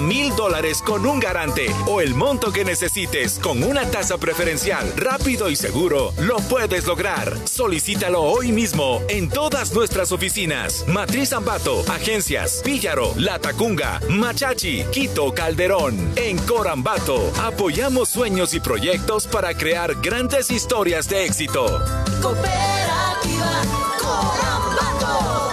$1,000 con un garante o el monto que necesites con una tasa preferencial, rápido y seguro, lo puedes lograr. Solicítalo hoy mismo en todas nuestras oficinas. Matriz Ambato, Agencias, Píllaro, La Tacunga, Machachi, Quito, Calderón. En Corambato, apoyamos sueños y proyectos para crear grandes historias de éxito. Cooperativa Corambato.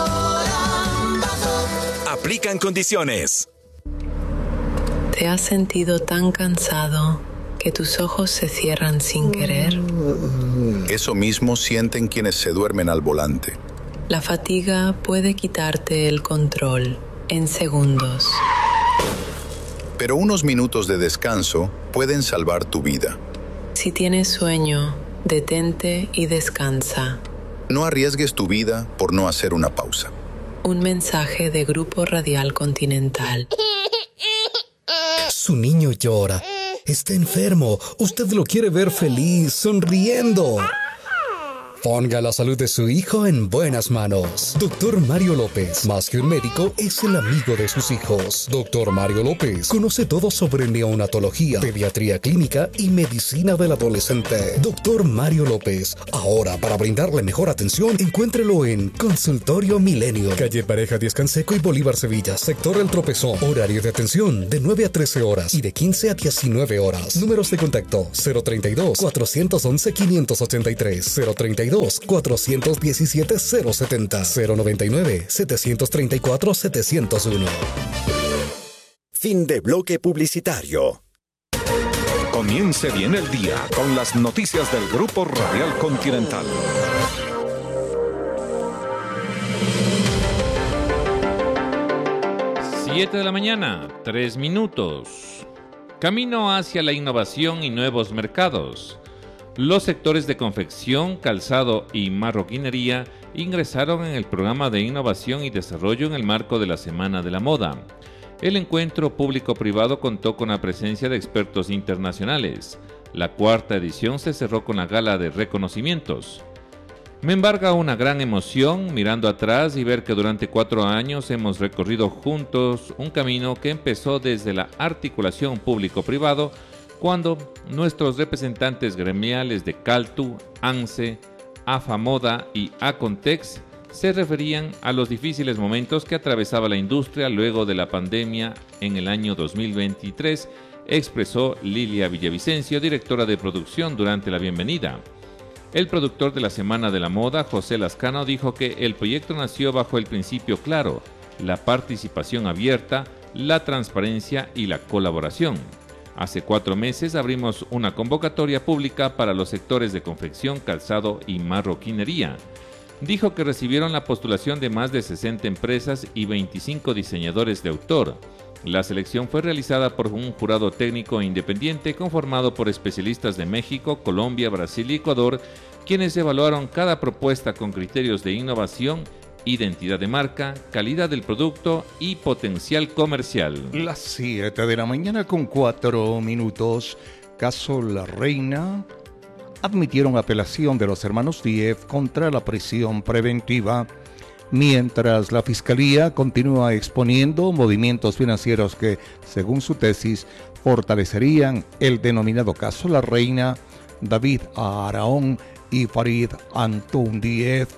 Aplican condiciones. ¿Te has sentido tan cansado que tus ojos se cierran sin querer? Eso mismo sienten quienes se duermen al volante. La fatiga puede quitarte el control en segundos. Pero unos minutos de descanso pueden salvar tu vida. Si tienes sueño, detente y descansa. No arriesgues tu vida por no hacer una pausa. Un mensaje de Grupo Radial Continental. Su niño llora. Está enfermo. Usted lo quiere ver feliz, sonriendo. Ponga la salud de su hijo en buenas manos. Doctor Mario López, más que un médico, es el amigo de sus hijos. Doctor Mario López conoce todo sobre neonatología, pediatría clínica y medicina del adolescente. Doctor Mario López, ahora para brindarle mejor atención, encuéntrelo en Consultorio Milenio, calle Pareja Díaz Canseco y Bolívar Sevilla, sector El Tropezón. Horario de atención de 9 a 13 horas y de 15 a 19 horas. Números de contacto 032-411-583, 032-417-070, 099-734-701. Fin de bloque publicitario. Comience bien el día con las noticias del Grupo Radial Continental. Siete de la mañana, 3 minutos. Camino hacia la innovación y nuevos mercados. Los sectores de confección, calzado y marroquinería ingresaron en el programa de innovación y desarrollo en el marco de la Semana de la Moda. El encuentro público-privado contó con la presencia de expertos internacionales. La cuarta edición se cerró con la gala de reconocimientos. Me embarga una gran emoción mirando atrás y ver que durante 4 años hemos recorrido juntos un camino que empezó desde la articulación público-privado, cuando nuestros representantes gremiales de Caltu, ANSE, AFAModa y Acontex se referían a los difíciles momentos que atravesaba la industria luego de la pandemia en el año 2023, expresó Lilia Villavicencio, directora de producción, durante la bienvenida. El productor de la Semana de la Moda, José Lascano, dijo que el proyecto nació bajo el principio claro, la participación abierta, la transparencia y la colaboración. Hace 4 meses abrimos una convocatoria pública para los sectores de confección, calzado y marroquinería. Dijo que recibieron la postulación de más de 60 empresas y 25 diseñadores de autor. La selección fue realizada por un jurado técnico independiente conformado por especialistas de México, Colombia, Brasil y Ecuador, quienes evaluaron cada propuesta con criterios de innovación, identidad de marca, calidad del producto y potencial comercial. Las 7 de la mañana con 4 minutos. Caso La Reina. Admitieron apelación de los hermanos Diez contra la prisión preventiva, mientras la Fiscalía continúa exponiendo movimientos financieros que, según su tesis, fortalecerían el denominado caso La Reina. David Araón y Farid Antún Diez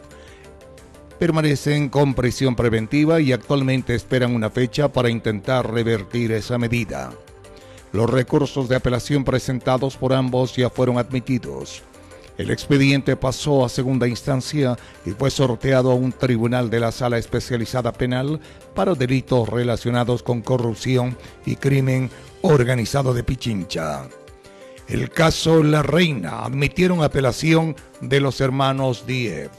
permanecen con prisión preventiva y actualmente esperan una fecha para intentar revertir esa medida. Los recursos de apelación presentados por ambos ya fueron admitidos. El expediente pasó a segunda instancia y fue sorteado a un tribunal de la Sala Especializada Penal para delitos relacionados con corrupción y crimen organizado de Pichincha. El caso La Reina, admitieron apelación de los hermanos Diez.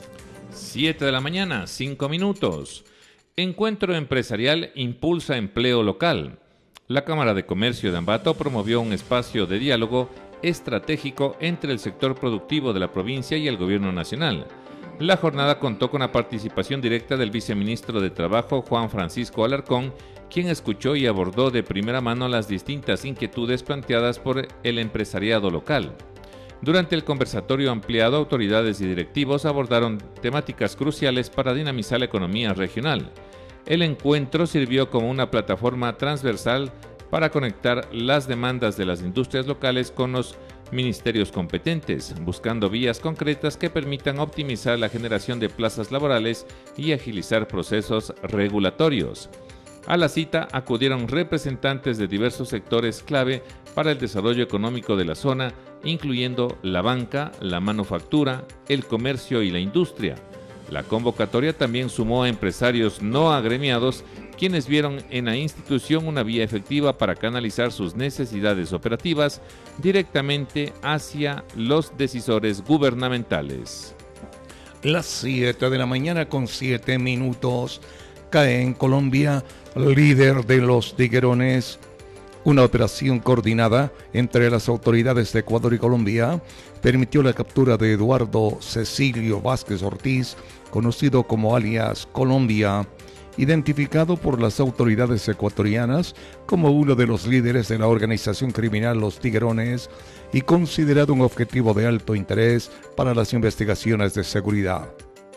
7 de la mañana, 5 minutos. Encuentro empresarial impulsa empleo local. La Cámara de Comercio de Ambato promovió un espacio de diálogo estratégico entre el sector productivo de la provincia y el gobierno nacional. La jornada contó con la participación directa del viceministro de Trabajo, Juan Francisco Alarcón, quien escuchó y abordó de primera mano las distintas inquietudes planteadas por el empresariado local. Durante el conversatorio ampliado, autoridades y directivos abordaron temáticas cruciales para dinamizar la economía regional. El encuentro sirvió como una plataforma transversal para conectar las demandas de las industrias locales con los ministerios competentes, buscando vías concretas que permitan optimizar la generación de plazas laborales y agilizar procesos regulatorios. A la cita acudieron representantes de diversos sectores clave para el desarrollo económico de la zona, incluyendo la banca, la manufactura, el comercio y la industria. La convocatoria también sumó a empresarios no agremiados, quienes vieron en la institución una vía efectiva para canalizar sus necesidades operativas directamente hacia los decisores gubernamentales. Las 7 de la mañana con 7 minutos. Cae en Colombia líder de los tiguerones. Una operación coordinada entre las autoridades de Ecuador y Colombia permitió la captura de Eduardo Cecilio Vázquez Ortiz, conocido como alias Colombia, identificado por las autoridades ecuatorianas como uno de los líderes de la organización criminal Los Tiguerones y considerado un objetivo de alto interés para las investigaciones de seguridad.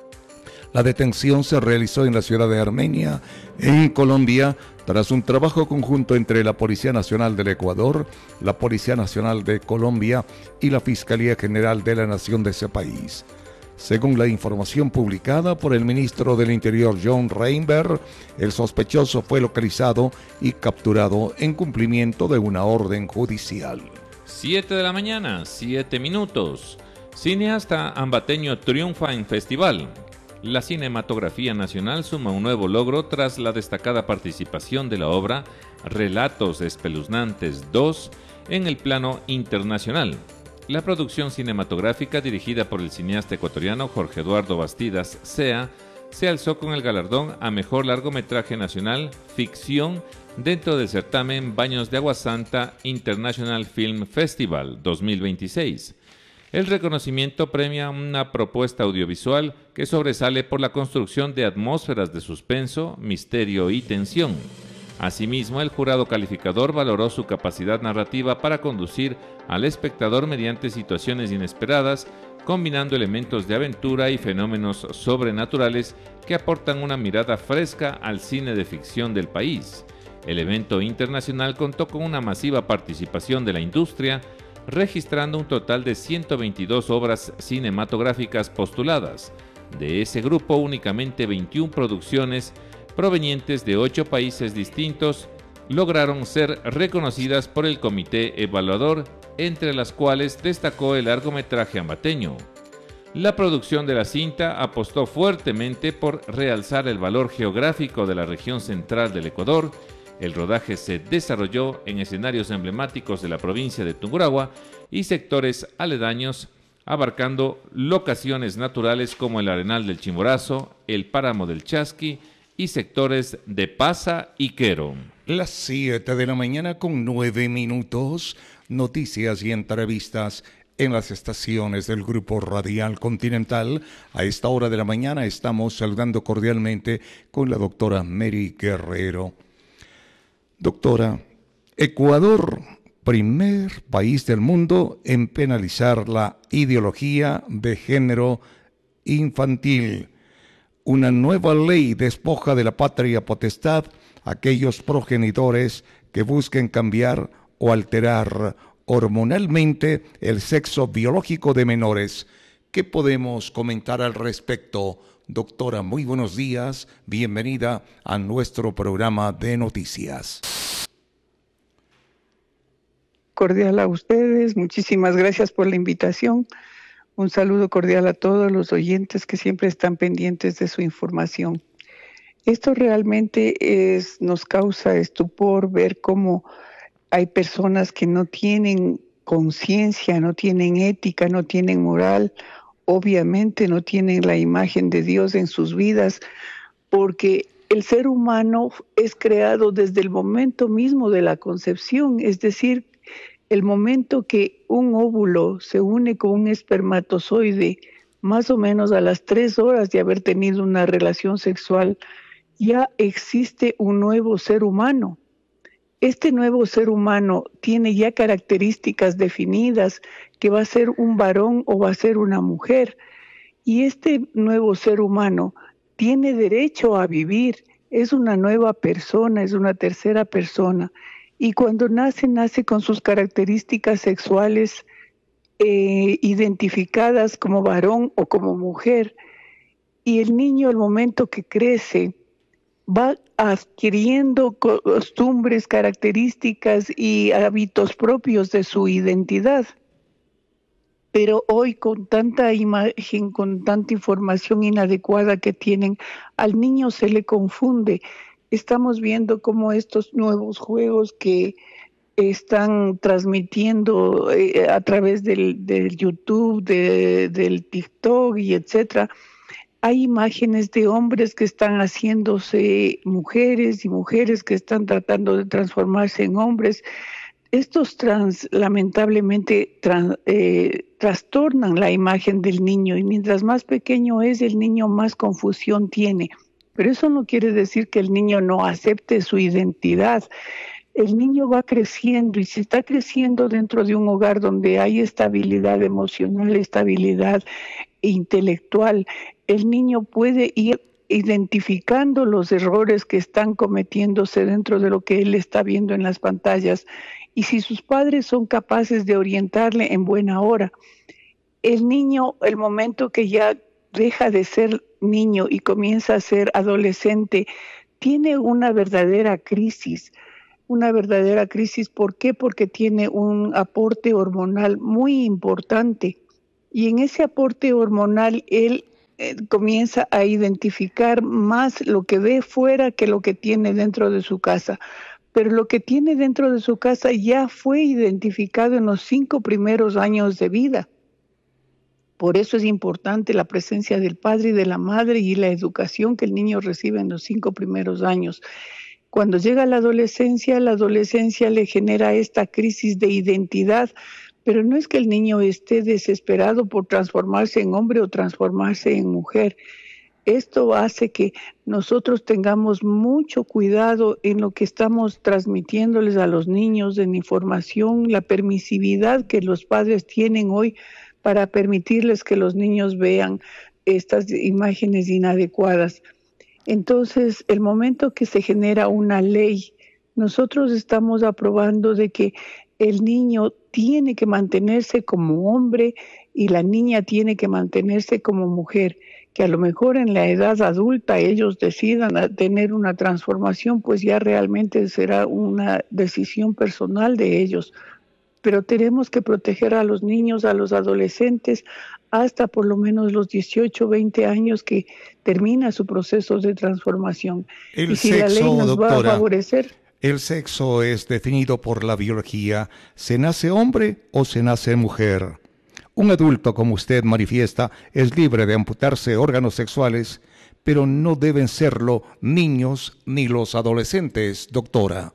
La detención se realizó en la ciudad de Armenia, en Colombia, tras un trabajo conjunto entre la Policía Nacional del Ecuador, la Policía Nacional de Colombia y la Fiscalía General de la Nación de ese país. Según la información publicada por el ministro del Interior John Reinberg, el sospechoso fue localizado y capturado en cumplimiento de una orden judicial. 7 de la mañana, 7 minutos. Cineasta ambateño triunfa en festival. La cinematografía nacional suma un nuevo logro tras la destacada participación de la obra Relatos Espeluznantes 2 en el plano internacional. La producción cinematográfica dirigida por el cineasta ecuatoriano Jorge Eduardo Bastidas Sea se alzó con el galardón a Mejor Largometraje Nacional Ficción dentro del certamen Baños de Agua Santa International Film Festival 2026. El reconocimiento premia una propuesta audiovisual que sobresale por la construcción de atmósferas de suspenso, misterio y tensión. Asimismo, el jurado calificador valoró su capacidad narrativa para conducir al espectador mediante situaciones inesperadas, combinando elementos de aventura y fenómenos sobrenaturales que aportan una mirada fresca al cine de ficción del país. El evento internacional contó con una masiva participación de la industria, registrando un total de 122 obras cinematográficas postuladas. De ese grupo, únicamente 21 producciones provenientes de 8 países distintos lograron ser reconocidas por el comité evaluador, entre las cuales destacó el largometraje ambateño. La producción de la cinta apostó fuertemente por realzar el valor geográfico de la región central del Ecuador. El rodaje se desarrolló en escenarios emblemáticos de la provincia de Tungurahua y sectores aledaños, abarcando locaciones naturales como el Arenal del Chimborazo, el Páramo del Chasqui y sectores de Paza y Quero. Las 7 de la mañana con 9 minutos, noticias y entrevistas en las estaciones del Grupo Radial Continental. A esta hora de la mañana estamos saludando cordialmente con la doctora Mary Guerrero. Doctora, Ecuador, primer país del mundo en penalizar la ideología de género infantil. Una nueva ley despoja de la patria potestad a aquellos progenitores que busquen cambiar o alterar hormonalmente el sexo biológico de menores. ¿Qué podemos comentar al respecto? Doctora, muy buenos días, bienvenida a nuestro programa de noticias. Cordial a ustedes, muchísimas gracias por la invitación. Un saludo cordial a todos los oyentes que siempre están pendientes de su información. Esto realmente nos causa estupor ver cómo hay personas que no tienen conciencia, no tienen ética, no tienen moral, obviamente no tienen la imagen de Dios en sus vidas, porque el ser humano es creado desde el momento mismo de la concepción, es decir, el momento que un óvulo se une con un espermatozoide, más o menos a las 3 horas de haber tenido una relación sexual, ya existe un nuevo ser humano. Este nuevo ser humano tiene ya características definidas, que va a ser un varón o va a ser una mujer. Y este nuevo ser humano tiene derecho a vivir es una nueva persona, es una tercera persona. Y cuando nace, nace con sus características sexuales identificadas como varón o como mujer. Y el niño, al momento que crece, va adquiriendo costumbres, características y hábitos propios de su identidad. Pero hoy, con tanta imagen, con tanta información inadecuada que tienen, al niño se le confunde. Estamos viendo cómo estos nuevos juegos que están transmitiendo a través del YouTube, del TikTok y etcétera, hay imágenes de hombres que están haciéndose mujeres y mujeres que están tratando de transformarse en hombres. Estos lamentablemente trastornan la imagen del niño, y mientras más pequeño es el niño, más confusión tiene. Pero eso no quiere decir que el niño no acepte su identidad. El niño va creciendo, y si está creciendo dentro de un hogar donde hay estabilidad emocional, estabilidad intelectual, el niño puede ir identificando los errores que están cometiéndose dentro de lo que él está viendo en las pantallas. Y si sus padres son capaces de orientarle en buena hora, el niño, el momento que ya deja de ser niño y comienza a ser adolescente, tiene una verdadera crisis. ¿Por qué? Porque tiene un aporte hormonal muy importante. Y en ese aporte hormonal, él comienza a identificar más lo que ve fuera que lo que tiene dentro de su casa. Pero lo que tiene dentro de su casa ya fue identificado en los 5 primeros años de vida. Por eso es importante la presencia del padre y de la madre y la educación que el niño recibe en los 5 primeros años. Cuando llega la adolescencia le genera esta crisis de identidad, pero no es que el niño esté desesperado por transformarse en hombre o transformarse en mujer. Esto hace que nosotros tengamos mucho cuidado en lo que estamos transmitiéndoles a los niños en información, la permisividad que los padres tienen hoy para permitirles que los niños vean estas imágenes inadecuadas. Entonces, el momento que se genera una ley, nosotros estamos aprobando de que el niño tiene que mantenerse como hombre y la niña tiene que mantenerse como mujer, que a lo mejor en la edad adulta ellos decidan tener una transformación, pues ya realmente será una decisión personal de ellos. Pero tenemos que proteger a los niños, a los adolescentes, hasta por lo menos los 18, 20 años que termina su proceso de transformación. El y si sexo, la ley nos doctora, va a favorecer. El sexo es definido por la biología. ¿Se nace hombre o se nace mujer? Un adulto, como usted manifiesta, es libre de amputarse órganos sexuales, pero no deben serlo niños ni los adolescentes, doctora.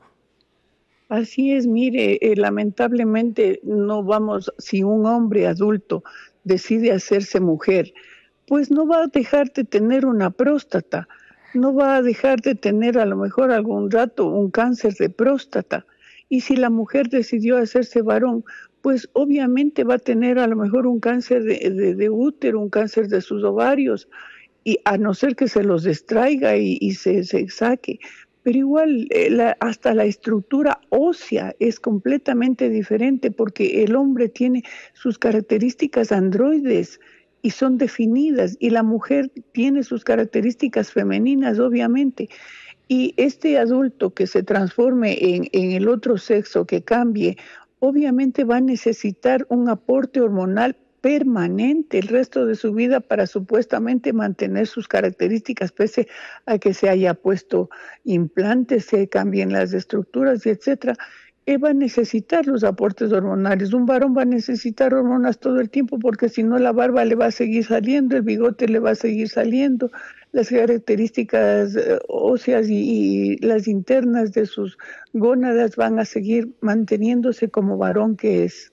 Así es, mire, lamentablemente no vamos, si un hombre adulto decide hacerse mujer, pues no va a dejar de tener una próstata, no va a dejar de tener a lo mejor algún rato un cáncer de próstata. Y si la mujer decidió hacerse varón, pues obviamente va a tener a lo mejor un cáncer de útero, un cáncer de sus ovarios, y a no ser que se los extraiga y se saque. Pero igual hasta la estructura ósea es completamente diferente porque el hombre tiene sus características androides y son definidas, y la mujer tiene sus características femeninas, obviamente. Y este adulto que se transforme en el otro sexo, que cambie, obviamente va a necesitar un aporte hormonal permanente el resto de su vida para supuestamente mantener sus características, pese a que se haya puesto implantes, se cambien las estructuras, etcétera. Él va a necesitar los aportes hormonales. Un varón va a necesitar hormonas todo el tiempo porque si no la barba le va a seguir saliendo, el bigote le va a seguir saliendo, las características óseas y las internas de sus gónadas van a seguir manteniéndose como varón que es.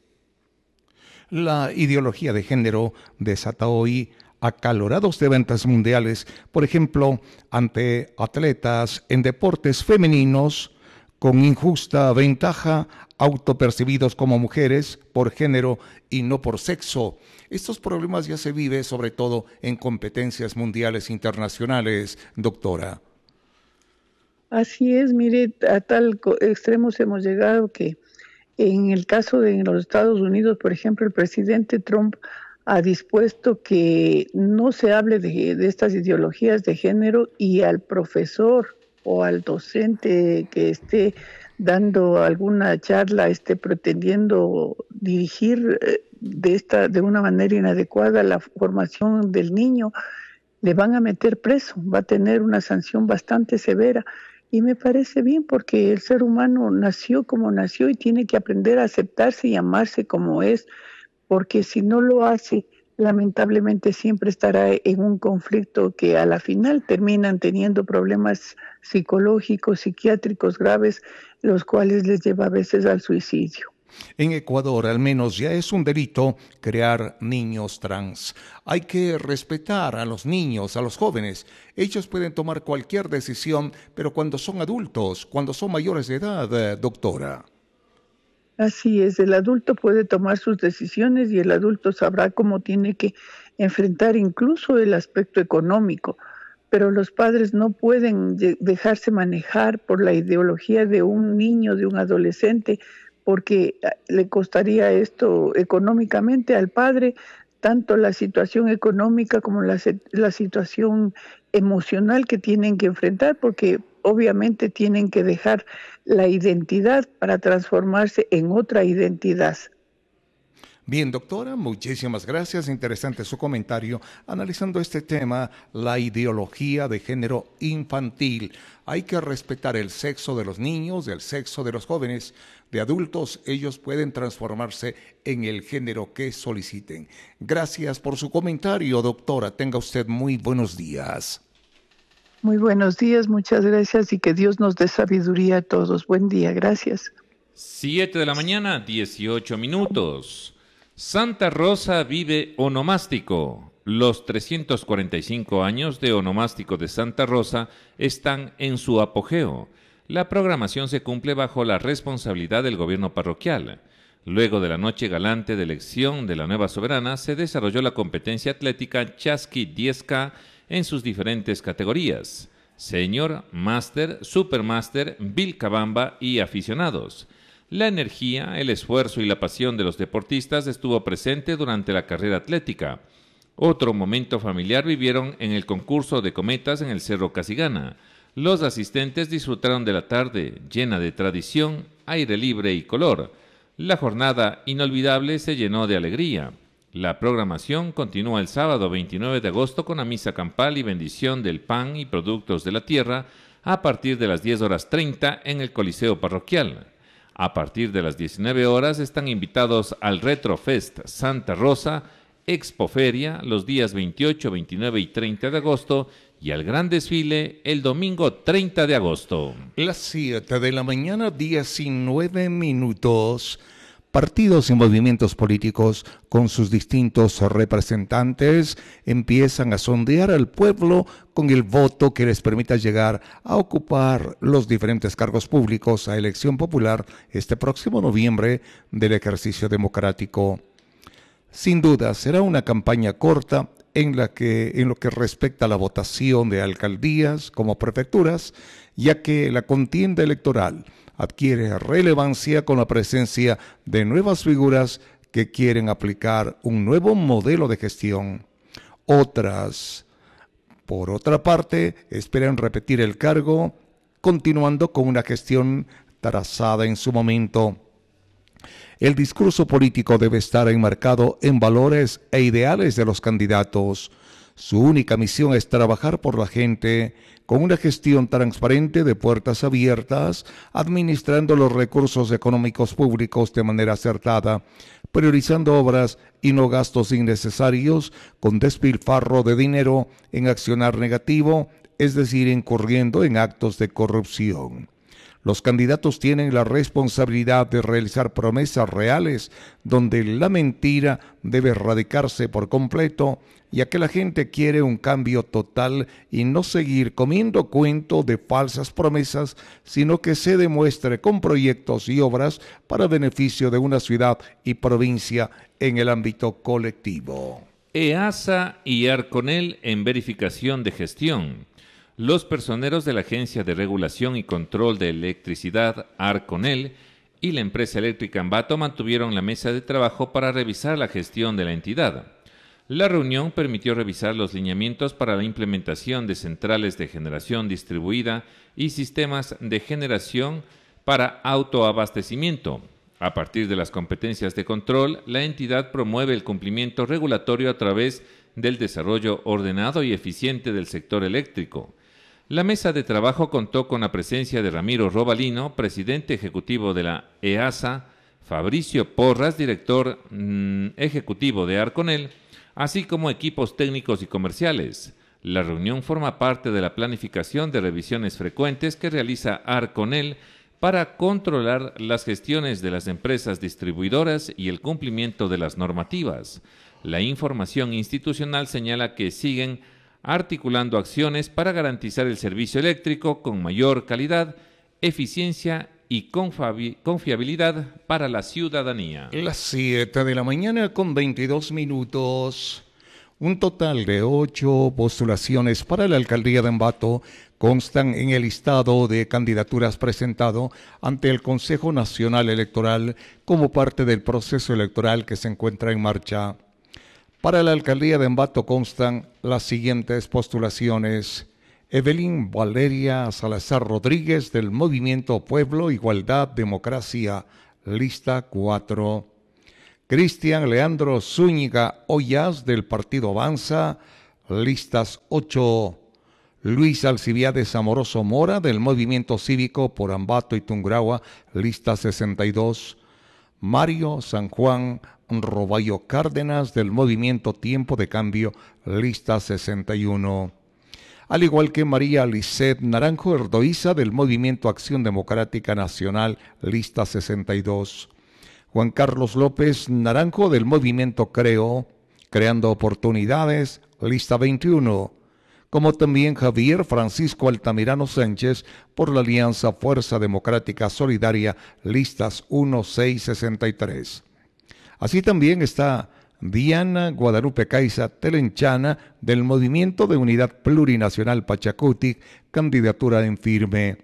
La ideología de género desata hoy acalorados debates mundiales, por ejemplo, ante atletas en deportes femeninos con injusta ventaja, autopercibidos como mujeres por género y no por sexo. Estos problemas ya se viven sobre todo en competencias mundiales internacionales, doctora. Así es, mire, a tal extremos hemos llegado que en el caso de los Estados Unidos, por ejemplo, el presidente Trump ha dispuesto que no se hable de estas ideologías de género, y al profesor o al docente que esté dando alguna charla, esté pretendiendo dirigir de una manera inadecuada la formación del niño, le van a meter preso, va a tener una sanción bastante severa. Y me parece bien, porque el ser humano nació como nació y tiene que aprender a aceptarse y amarse como es, porque si no lo hace, lamentablemente siempre estará en un conflicto que a la final terminan teniendo problemas psicológicos, psiquiátricos graves, los cuales les lleva a veces al suicidio. En Ecuador, al menos, ya es un delito crear niños trans. Hay que respetar a los niños, a los jóvenes. Ellos pueden tomar cualquier decisión, pero cuando son adultos, cuando son mayores de edad, doctora. Así es, el adulto puede tomar sus decisiones y el adulto sabrá cómo tiene que enfrentar incluso el aspecto económico, pero los padres no pueden dejarse manejar por la ideología de un niño, de un adolescente, porque le costaría esto económicamente al padre, tanto la situación económica como la situación emocional que tienen que enfrentar, porque obviamente tienen que dejar la identidad para transformarse en otra identidad. Bien, doctora, muchísimas gracias. Interesante su comentario analizando este tema, la ideología de género infantil. Hay que respetar el sexo de los niños, el sexo de los jóvenes, de adultos. Ellos pueden transformarse en el género que soliciten. Gracias por su comentario, doctora. Tenga usted muy buenos días. Muy buenos días, muchas gracias y que Dios nos dé sabiduría a todos. Buen día, gracias. 7 de la mañana, 18 minutos. Santa Rosa vive onomástico. Los 345 años de onomástico de Santa Rosa están en su apogeo. La programación se cumple bajo la responsabilidad del gobierno parroquial. Luego de la noche galante de elección de la nueva soberana, se desarrolló la competencia atlética Chasqui 10K en sus diferentes categorías: Senior, Master, Supermaster, Vilcabamba y aficionados. La energía, el esfuerzo y la pasión de los deportistas estuvo presente durante la carrera atlética. Otro momento familiar vivieron en el concurso de cometas en el Cerro Casigana. Los asistentes disfrutaron de la tarde llena de tradición, aire libre y color. La jornada inolvidable se llenó de alegría. La programación continúa el sábado 29 de agosto con la misa campal y bendición del pan y productos de la tierra a partir de las 10:30 en el Coliseo Parroquial. A partir de las 19 horas están invitados al Retrofest Santa Rosa, Expoferia los días 28, 29 y 30 de agosto y al gran desfile el domingo 30 de agosto. Las 7 de la mañana, 19 minutos. Partidos y movimientos políticos con sus distintos representantes empiezan a sondear al pueblo con el voto que les permita llegar a ocupar los diferentes cargos públicos a elección popular este próximo noviembre del ejercicio democrático. Sin duda será una campaña corta en lo que respecta a la votación de alcaldías como prefecturas, ya que la contienda electoral adquiere relevancia con la presencia de nuevas figuras que quieren aplicar un nuevo modelo de gestión. Otras, por otra parte, esperan repetir el cargo, continuando con una gestión trazada en su momento. El discurso político debe estar enmarcado en valores e ideales de los candidatos. Su única misión es trabajar por la gente, con una gestión transparente de puertas abiertas, administrando los recursos económicos públicos de manera acertada, priorizando obras y no gastos innecesarios, con despilfarro de dinero en accionar negativo, es decir, incurriendo en actos de corrupción. Los candidatos tienen la responsabilidad de realizar promesas reales donde la mentira debe erradicarse por completo, ya que la gente quiere un cambio total y no seguir comiendo cuento de falsas promesas, sino que se demuestre con proyectos y obras para beneficio de una ciudad y provincia en el ámbito colectivo. EASA y Arconel en verificación de gestión. Los personeros de la Agencia de Regulación y Control de Electricidad, ARCONEL, y la empresa eléctrica Ambato mantuvieron la mesa de trabajo para revisar la gestión de la entidad. La reunión permitió revisar los lineamientos para la implementación de centrales de generación distribuida y sistemas de generación para autoabastecimiento. A partir de las competencias de control, la entidad promueve el cumplimiento regulatorio a través del desarrollo ordenado y eficiente del sector eléctrico. La mesa de trabajo contó con la presencia de Ramiro Robalino, presidente ejecutivo de la EASA, Fabricio Porras, director ejecutivo de ARCONEL, así como equipos técnicos y comerciales. La reunión forma parte de la planificación de revisiones frecuentes que realiza ARCONEL para controlar las gestiones de las empresas distribuidoras y el cumplimiento de las normativas. La información institucional señala que siguen articulando acciones para garantizar el servicio eléctrico con mayor calidad, eficiencia y confiabilidad para la ciudadanía. Las 7 de la mañana con 22 minutos. Un total de 8 postulaciones para la alcaldía de Ambato constan en el listado de candidaturas presentado ante el Consejo Nacional Electoral como parte del proceso electoral que se encuentra en marcha. Para la alcaldía de Ambato constan las siguientes postulaciones: Evelyn Valeria Salazar Rodríguez del Movimiento Pueblo, Igualdad, Democracia, lista 4. Cristian Leandro Zúñiga Ollas del Partido Avanza, listas 8. Luis Alcibiades Amoroso Mora del Movimiento Cívico por Ambato y Tungurahua, lista 62. Mario San Juan Roballo Cárdenas del Movimiento Tiempo de Cambio, lista 61. Al igual que María Lisset Naranjo Erdoiza del Movimiento Acción Democrática Nacional, lista 62. Juan Carlos López Naranjo del Movimiento Creo, Creando Oportunidades, lista 21. Como también Javier Francisco Altamirano Sánchez por la Alianza Fuerza Democrática Solidaria, listas 1, 6, 63. Así también está Diana Guadalupe Caiza Telenchana del Movimiento de Unidad Plurinacional Pachacutic, candidatura en firme.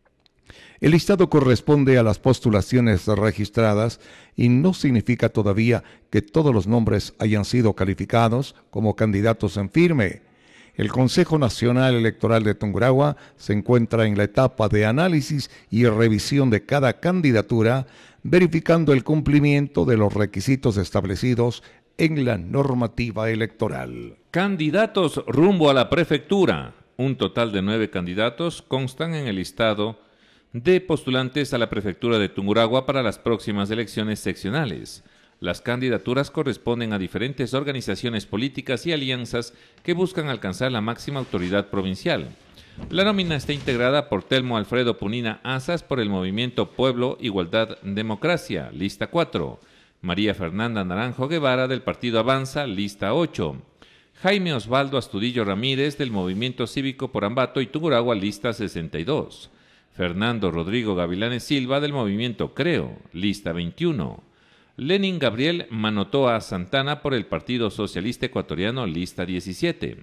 El listado corresponde a las postulaciones registradas y no significa todavía que todos los nombres hayan sido calificados como candidatos en firme. El Consejo Nacional Electoral de Tungurahua se encuentra en la etapa de análisis y revisión de cada candidatura, verificando el cumplimiento de los requisitos establecidos en la normativa electoral. Candidatos rumbo a la prefectura. Un total de 9 candidatos constan en el listado de postulantes a la prefectura de Tungurahua para las próximas elecciones seccionales. Las candidaturas corresponden a diferentes organizaciones políticas y alianzas que buscan alcanzar la máxima autoridad provincial. La nómina está integrada por Telmo Alfredo Punina Asas por el Movimiento Pueblo, Igualdad, Democracia, lista 4. María Fernanda Naranjo Guevara del Partido Avanza, lista 8. Jaime Osvaldo Astudillo Ramírez del Movimiento Cívico por Ambato y Tungurahua, lista 62. Fernando Rodrigo Gavilanes Silva del Movimiento Creo, lista 21. Lenin Gabriel Manotoa Santana por el Partido Socialista Ecuatoriano, lista 17.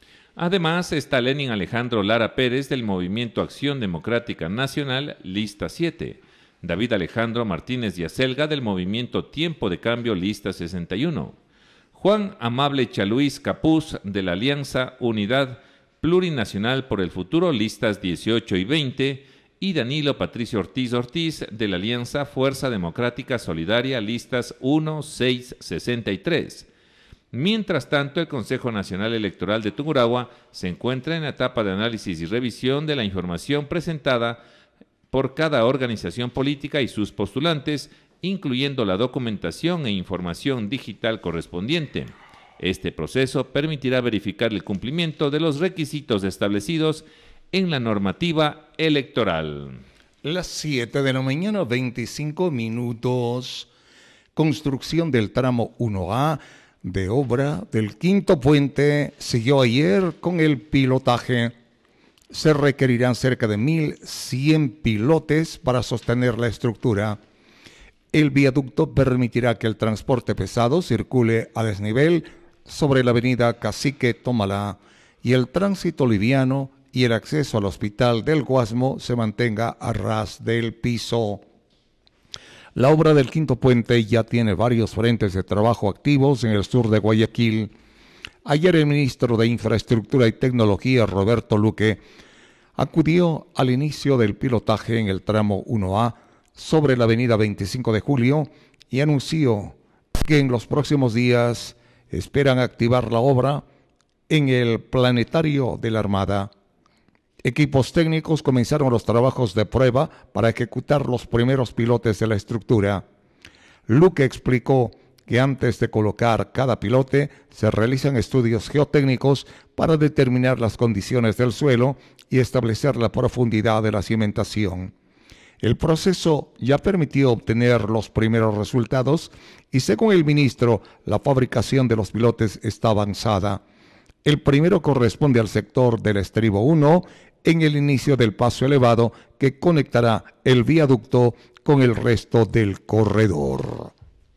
Además está Lenin Alejandro Lara Pérez del Movimiento Acción Democrática Nacional, lista 7. David Alejandro Martínez Yacelga del Movimiento Tiempo de Cambio, lista 61. Juan Amable Chaluis Capuz de la Alianza Unidad Plurinacional por el Futuro, listas 18 y 20. Y Danilo Patricio Ortiz Ortiz de la Alianza Fuerza Democrática Solidaria, listas 1, 6, 63. Mientras tanto, el Consejo Nacional Electoral de Tungurahua se encuentra en la etapa de análisis y revisión de la información presentada por cada organización política y sus postulantes, incluyendo la documentación e información digital correspondiente. Este proceso permitirá verificar el cumplimiento de los requisitos establecidos en la normativa electoral. Las 7 de la mañana, 25 minutos. Construcción del tramo 1A de obra del quinto puente siguió ayer con el pilotaje. Se requerirán cerca de 1.100 pilotes para sostener la estructura. El viaducto permitirá que el transporte pesado circule a desnivel sobre la avenida Cacique Tomalá y el tránsito liviano y el acceso al hospital del Guasmo se mantenga a ras del piso. La obra del quinto puente ya tiene varios frentes de trabajo activos en el sur de Guayaquil. Ayer el ministro de Infraestructura y Tecnología, Roberto Luque, acudió al inicio del pilotaje en el tramo 1A sobre la avenida 25 de Julio y anunció que en los próximos días esperan activar la obra en el planetario de la Armada. Equipos técnicos comenzaron los trabajos de prueba para ejecutar los primeros pilotes de la estructura. Luque explicó que antes de colocar cada pilote se realizan estudios geotécnicos para determinar las condiciones del suelo y establecer la profundidad de la cimentación. El proceso ya permitió obtener los primeros resultados y, según el ministro, la fabricación de los pilotes está avanzada. El primero corresponde al sector del estribo 1 en el inicio del paso elevado que conectará el viaducto con el resto del corredor.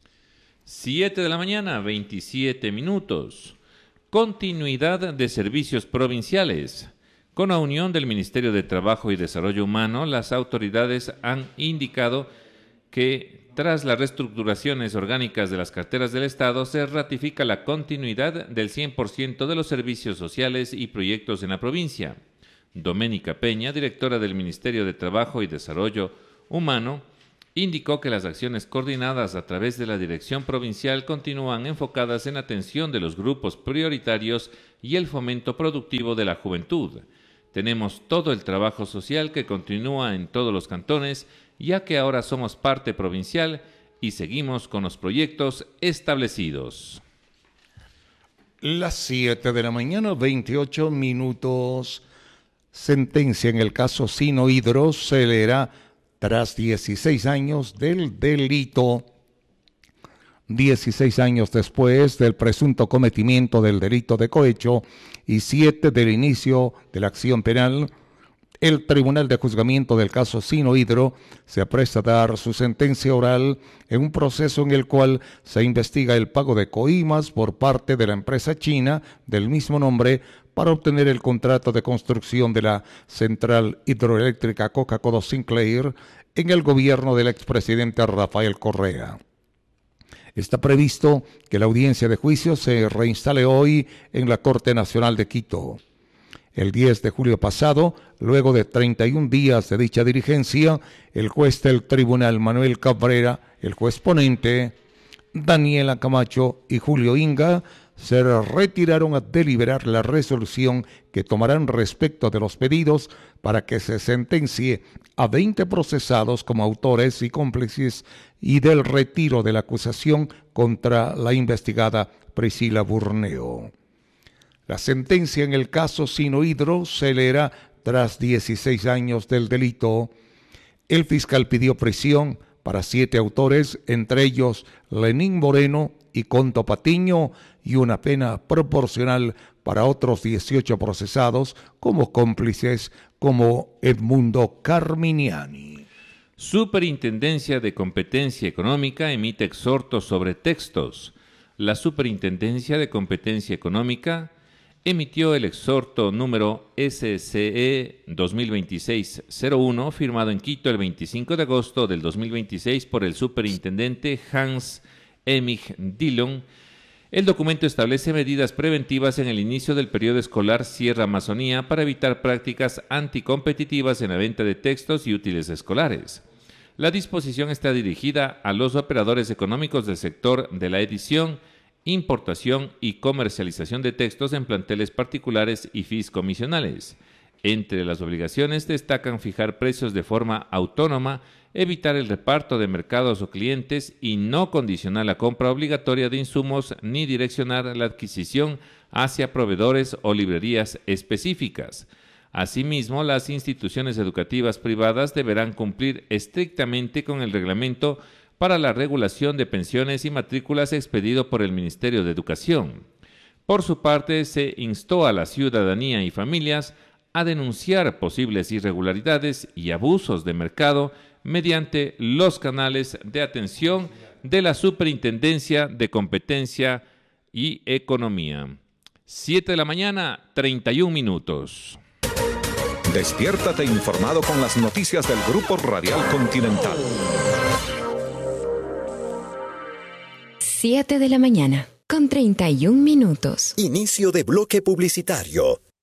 7 de la mañana, 27 minutos. Continuidad de servicios provinciales. Con la unión del Ministerio de Trabajo y Desarrollo Humano, las autoridades han indicado que tras las reestructuraciones orgánicas de las carteras del Estado se ratifica la continuidad del 100% de los servicios sociales y proyectos en la provincia. Doménica Peña, directora del Ministerio de Trabajo y Desarrollo Humano, indicó que las acciones coordinadas a través de la Dirección Provincial continúan enfocadas en atención de los grupos prioritarios y el fomento productivo de la juventud. Tenemos todo el trabajo social que continúa en todos los cantones, ya que ahora somos parte provincial y seguimos con los proyectos establecidos. Las 7 de la mañana, 28 minutos. Sentencia en el caso Sinohydro se leerá tras 16 años del delito. 16 años después del presunto cometimiento del delito de cohecho y 7 del inicio de la acción penal, el Tribunal de Juzgamiento del caso Sinohydro se apresta a dar su sentencia oral en un proceso en el cual se investiga el pago de coimas por parte de la empresa china del mismo nombre para obtener el contrato de construcción de la central hidroeléctrica Coca-Cola Sinclair en el gobierno del expresidente Rafael Correa. Está previsto que la audiencia de juicio se reinstale hoy en la Corte Nacional de Quito. El 10 de julio pasado, luego de 31 días de dicha diligencia, el juez del tribunal Manuel Cabrera, el juez ponente, Daniela Camacho y Julio Inga se retiraron a deliberar la resolución que tomarán respecto de los pedidos para que se sentencie a 20 procesados como autores y cómplices y del retiro de la acusación contra la investigada Priscila Burneo. La sentencia en el caso Sinohydro se leerá tras 16 años del delito. El fiscal pidió prisión para 7 autores, entre ellos Lenín Moreno y Conto Patiño, y una pena proporcional para otros 18 procesados como cómplices, como Edmundo Carminiani. Superintendencia de Competencia Económica emite exhorto sobre textos. La Superintendencia de Competencia Económica emitió el exhorto número SCE 2026-01, firmado en Quito el 25 de agosto del 2026 por el superintendente Hans Emig Dillon. El documento establece medidas preventivas en el inicio del periodo escolar Sierra Amazonía para evitar prácticas anticompetitivas en la venta de textos y útiles escolares. La disposición está dirigida a los operadores económicos del sector de la edición, importación y comercialización de textos en planteles particulares y fideicomisionales. Entre las obligaciones destacan fijar precios de forma autónoma, evitar el reparto de mercados o clientes y no condicionar la compra obligatoria de insumos ni direccionar la adquisición hacia proveedores o librerías específicas. Asimismo, las instituciones educativas privadas deberán cumplir estrictamente con el reglamento para la regulación de pensiones y matrículas expedido por el Ministerio de Educación. Por su parte, se instó a la ciudadanía y familias a denunciar posibles irregularidades y abusos de mercado mediante los canales de atención de la Superintendencia de Competencia y Economía. 7 de la mañana, 31 minutos. Despiértate informado con las noticias del Grupo Radial Continental. 7 de la mañana, con 31 minutos. Inicio de bloque publicitario.